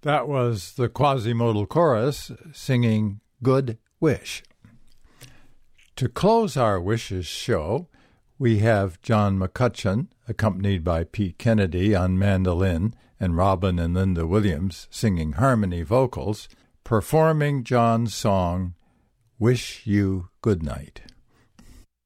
That was the Quasi-Modal Chorus singing Good Wish. To close our Wishes show, we have John McCutcheon, accompanied by Pete Kennedy on mandolin and Robin and Linda Williams singing harmony vocals, performing John's song, Wish You Good Night.